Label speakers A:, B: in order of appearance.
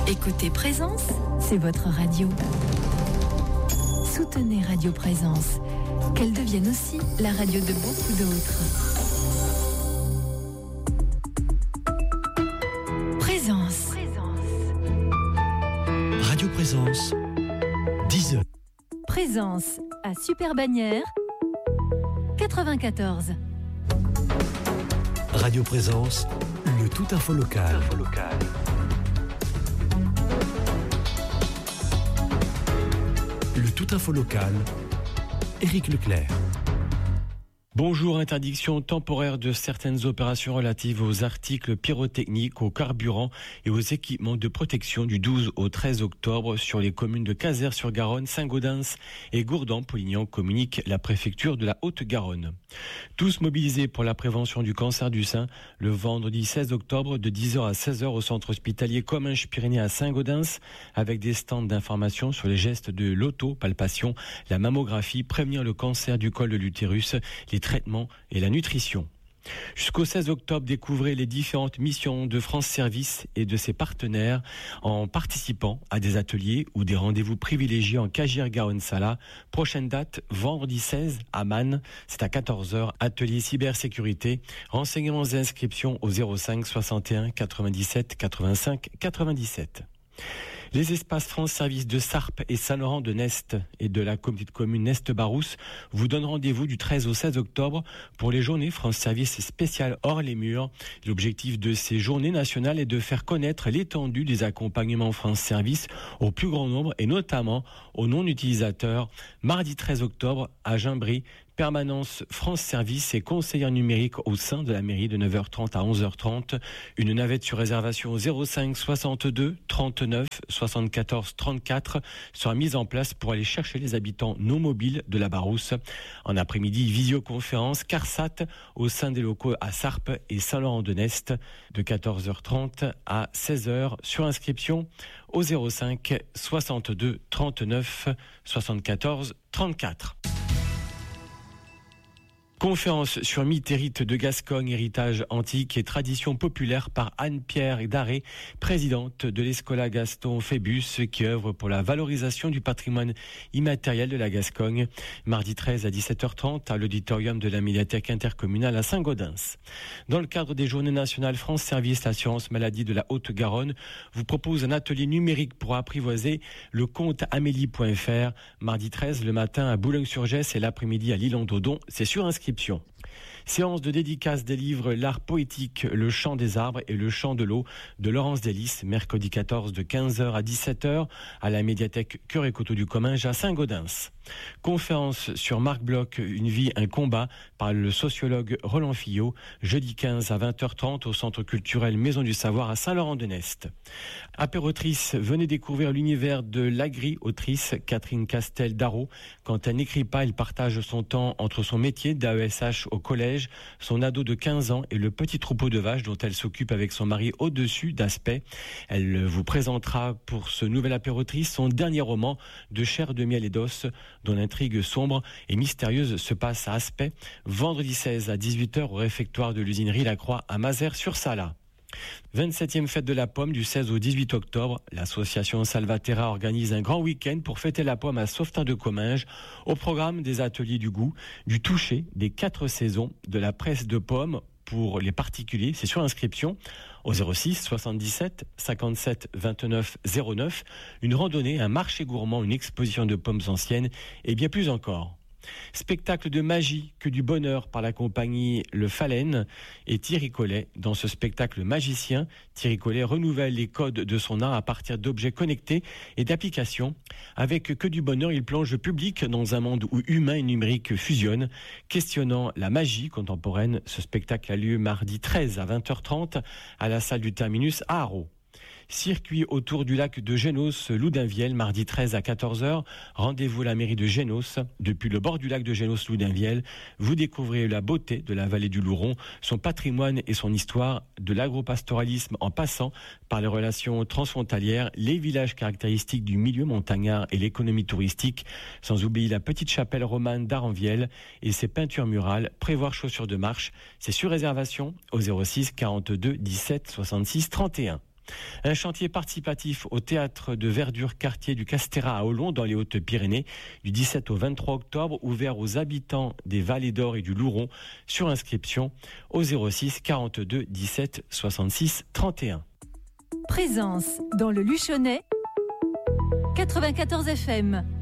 A: Écoutez Présence, c'est votre radio. Soutenez Radio Présence, qu'elle devienne aussi la radio de beaucoup d'autres. Présence.
B: Radio Présence, 10h.
A: Présence à Super Bagnères, 94.
B: Radio Présence, le tout info local. Le tout info local, Éric Leclerc.
C: Bonjour, interdiction temporaire de certaines opérations relatives aux articles pyrotechniques, aux carburants et aux équipements de protection du 12 au 13 octobre sur les communes de Cazeres-sur-Garonne, Saint-Gaudens et Gourdan-Polignan, communique la préfecture de la Haute-Garonne. Tous mobilisés pour la prévention du cancer du sein le vendredi 16 octobre de 10h à 16h au centre hospitalier Comminges-Pyrénées à Saint-Gaudens avec des stands d'information sur les gestes de l'autopalpation, la mammographie, prévenir le cancer du col de l'utérus, les traitements et la nutrition. Jusqu'au 16 octobre, découvrez les différentes missions de France Service et de ses partenaires en participant à des ateliers ou des rendez-vous privilégiés en Cagières-Garonne-Sala. Prochaine date, vendredi 16 à Man, c'est à 14h, atelier cybersécurité. Renseignements et inscriptions au 05 61 97 85 97. Les espaces France Service de Sarp et Saint-Laurent-de-Nest et de la communauté de communes Nest-Barousse vous donnent rendez-vous du 13 au 16 octobre pour les journées France Service spéciales hors les murs. L'objectif de ces journées nationales est de faire connaître l'étendue des accompagnements France Service au plus grand nombre et notamment aux non-utilisateurs. Mardi 13 octobre à Gimbry, permanence France Service et conseillère numérique au sein de la mairie de 9h30 à 11h30. Une navette sur réservation au 05 62 39 74 34 sera mise en place pour aller chercher les habitants non mobiles de la Barousse. En après-midi, visioconférence CARSAT au sein des locaux à Sarp et Saint-Laurent-de-Nest de 14h30 à 16h sur inscription au 05 62 39 74 34. Conférence sur mythes et rites de Gascogne, héritage antique et tradition populaire par Anne-Pierre Daré, présidente de l'Escola Gaston Phébus, qui œuvre pour la valorisation du patrimoine immatériel de la Gascogne. Mardi 13 à 17h30 à l'auditorium de la médiathèque intercommunale à Saint-Gaudens. Dans le cadre des Journées nationales France Service Assurance Maladie de la Haute-Garonne, vous propose un atelier numérique pour apprivoiser le compte amélie.fr. Mardi 13 le matin à Boulogne-sur-Gesse et l'après-midi à L'Île-en-Dodon. C'est sur inscription. Séance de dédicace des livres L'art poétique, le chant des arbres et le chant de l'eau de Laurence Delis, mercredi 14 de 15h à 17h à la médiathèque Cœur et Coteau du Comminges à Saint-Gaudens. Conférence sur Marc Bloch, une vie, un combat par le sociologue Roland Fillot, jeudi 15 à 20h30 au centre culturel Maison du Savoir à Saint-Laurent-de-Nest. Apérotrice, venez découvrir l'univers de l'agri-autrice Catherine Castel-Darro. Quand elle n'écrit pas, elle partage son temps entre son métier d'AESH au collège, son ado de 15 ans et le petit troupeau de vaches dont elle s'occupe avec son mari au-dessus d'Aspect. Elle vous présentera pour ce nouvel apérotrice son dernier roman de chair de miel et d'os, dont l'intrigue sombre et mystérieuse se passe à Aspect, vendredi 16 à 18h au réfectoire de l'usinerie Lacroix à Mazères-sur-Sala. 27e fête de la pomme du 16 au 18 octobre. L'association Salvaterra organise un grand week-end pour fêter la pomme à Sauvetin de Comminges. Au programme des ateliers du goût, du toucher, des 4 saisons, de la presse de pommes pour les particuliers. C'est sur inscription au 06 77 57 29 09. Une randonnée, un marché gourmand, une exposition de pommes anciennes et bien plus encore. Spectacle de magie que du bonheur par la compagnie Le Phalène et Thierry Collet. Dans ce spectacle magicien, Thierry Collet renouvelle les codes de son art à partir d'objets connectés et d'applications. Avec que du bonheur, il plonge le public dans un monde où humain et numérique fusionnent. Questionnant la magie contemporaine, ce spectacle a lieu mardi 13 à 20h30 à la salle du Terminus à Haro. Circuit autour du lac de Génos-Loudunvielle, mardi 13 à 14h. Rendez-vous à la mairie de Génos. Depuis le bord du lac de Génos-Loudunvielle, vous découvrez la beauté de la vallée du Louron, son patrimoine et son histoire, de l'agropastoralisme en passant par les relations transfrontalières, les villages caractéristiques du milieu montagnard et l'économie touristique, sans oublier la petite chapelle romane d'Aranvielle et ses peintures murales. Prévoir chaussures de marche, c'est sur réservation au 06 42 17 66 31. Un chantier participatif au théâtre de verdure quartier du Castéra à Olon dans les Hautes-Pyrénées du 17 au 23 octobre, ouvert aux habitants des Vallées d'Or et du Louron, sur inscription au 06 42 17 66 31.
A: Présence dans le Luchonnais 94 FM.